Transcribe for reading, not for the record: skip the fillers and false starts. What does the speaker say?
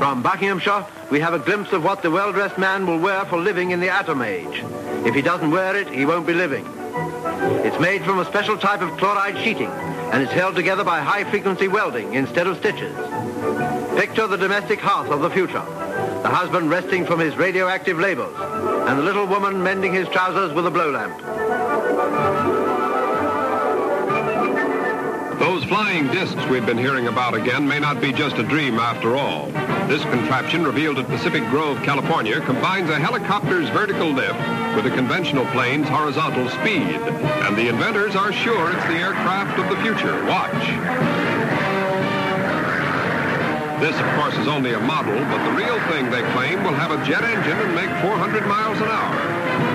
From Buckinghamshire, we have a glimpse of what the well-dressed man will wear for living in the atom age. If he doesn't wear it, he won't be living. It's made from a special type of chloride sheeting, and it's held together by high-frequency welding instead of stitches. Picture the domestic hearth of the future, the husband resting from his radioactive labors, and the little woman mending his trousers with a blow lamp. Those flying discs we've been hearing about again may not be just a dream after all. This contraption, revealed at Pacific Grove, California, combines a helicopter's vertical lift with a conventional plane's horizontal speed. And the inventors are sure it's the aircraft of the future. Watch. This, of course, is only a model, but the real thing, they claim, will have a jet engine and make 400 miles an hour.